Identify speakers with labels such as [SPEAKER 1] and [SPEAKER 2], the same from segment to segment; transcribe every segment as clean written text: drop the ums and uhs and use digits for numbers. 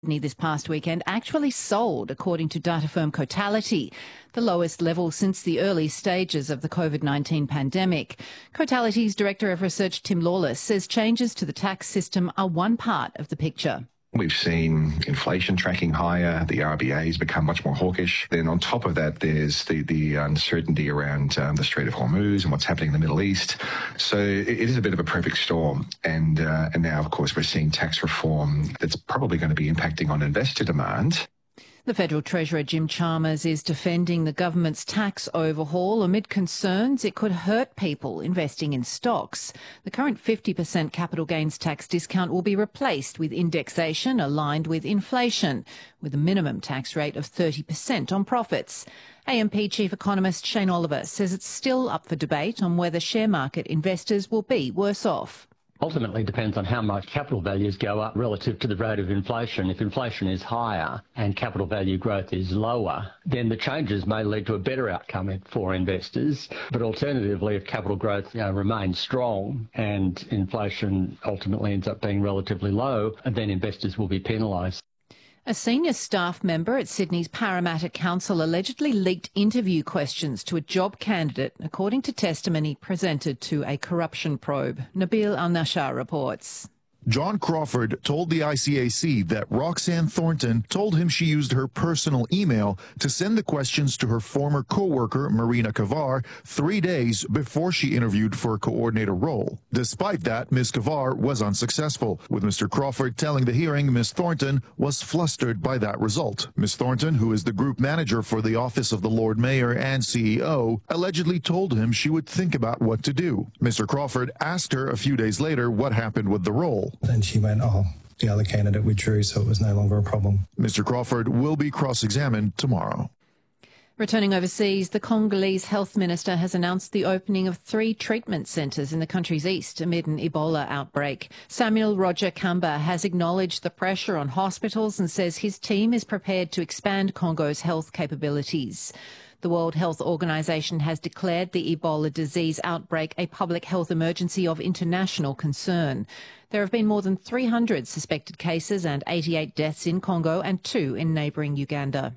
[SPEAKER 1] this past weekend actually sold, according to data firm Cotality, the lowest level since the early stages of the COVID-19 pandemic. Cotality's Director of Research, Tim Lawless, says changes to the tax system are one part of the picture.
[SPEAKER 2] We've seen inflation tracking higher. The RBA has become much more hawkish. Then on top of that, there's the uncertainty around the Strait of Hormuz and what's happening in the Middle East. So it is a bit of a perfect storm. And now, of course, we're seeing tax reform that's probably going to be impacting on investor demand.
[SPEAKER 1] The Federal Treasurer Jim Chalmers is defending the government's tax overhaul amid concerns it could hurt people investing in stocks. The current 50% capital gains tax discount will be replaced with indexation aligned with inflation, with a minimum tax rate of 30% on profits. AMP Chief Economist Shane Oliver says it's still up for debate on whether share market investors will be worse off.
[SPEAKER 3] Ultimately depends on how much capital values go up relative to the rate of inflation. If inflation is higher and capital value growth is lower, then the changes may lead to a better outcome for investors. But alternatively, if capital growth remains strong and inflation ultimately ends up being relatively low, then investors will be penalised.
[SPEAKER 1] A senior staff member at Sydney's Parramatta Council allegedly leaked interview questions to a job candidate, according to testimony presented to a corruption probe. Nabil Al-Nashar reports.
[SPEAKER 4] John Crawford told the ICAC that Roxanne Thornton told him she used her personal email to send the questions to her former co-worker, Marina Kavar, 3 days before she interviewed for a coordinator role. Despite that, Ms. Kavar was unsuccessful, with Mr. Crawford telling the hearing Ms. Thornton was flustered by that result. Ms. Thornton, who is the group manager for the Office of the Lord Mayor and CEO, allegedly told him she would think about what to do. Mr. Crawford asked her a few days later what happened with the role.
[SPEAKER 5] And she went, the other candidate withdrew, so it was no longer a problem.
[SPEAKER 4] Mr. Crawford will be cross-examined tomorrow.
[SPEAKER 1] Returning overseas, the Congolese health minister has announced the opening of 3 treatment centres in the country's east amid an Ebola outbreak. Samuel Roger Kamba has acknowledged the pressure on hospitals and says his team is prepared to expand Congo's health capabilities. The World Health Organization has declared the Ebola disease outbreak a public health emergency of international concern. There have been more than 300 suspected cases and 88 deaths in Congo and 2 in neighbouring Uganda.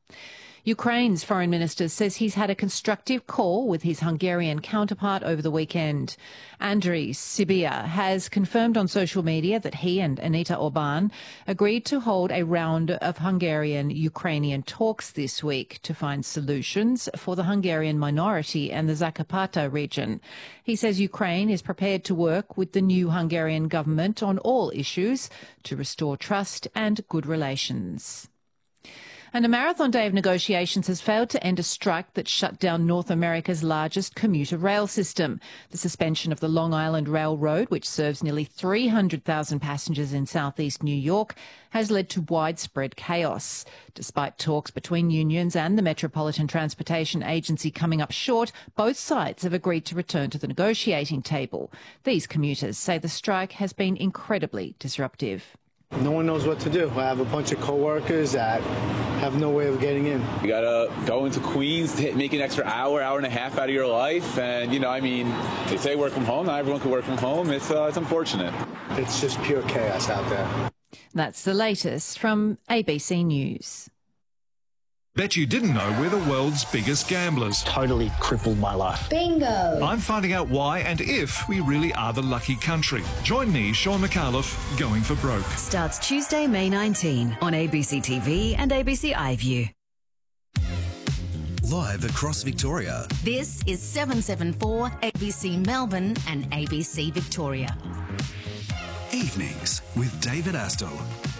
[SPEAKER 1] Ukraine's foreign minister says he's had a constructive call with his Hungarian counterpart over the weekend. Andriy Sybiha has confirmed on social media that he and Anita Orban agreed to hold a round of Hungarian-Ukrainian talks this week to find solutions for the Hungarian minority and the Zakarpattia region. He says Ukraine is prepared to work with the new Hungarian government on all issues to restore trust and good relations. And a marathon day of negotiations has failed to end a strike that shut down North America's largest commuter rail system. The suspension of the Long Island Railroad, which serves nearly 300,000 passengers in southeast New York, has led to widespread chaos. Despite talks between unions and the Metropolitan Transportation Agency coming up short, both sides have agreed to return to the negotiating table. These commuters say the strike has been incredibly disruptive.
[SPEAKER 6] No one knows what to do. I have a bunch of co-workers that have no way of getting in.
[SPEAKER 7] You gotta go into Queens, make an extra hour and a half out of your life, and they say work from home. Not everyone can work from home. It's unfortunate.
[SPEAKER 6] It's just pure chaos out there.
[SPEAKER 1] That's the latest from ABC News.
[SPEAKER 8] Bet you didn't know we're the world's biggest gamblers.
[SPEAKER 9] Totally crippled my life.
[SPEAKER 10] Bingo!
[SPEAKER 8] I'm finding out why and if we really are the lucky country. Join me, Sean McAuliffe, Going for Broke.
[SPEAKER 10] Starts Tuesday, May 19 on ABC TV and ABC iView.
[SPEAKER 11] Live across Victoria.
[SPEAKER 10] This is 774 ABC Melbourne and ABC Victoria.
[SPEAKER 11] Evenings with David Astle.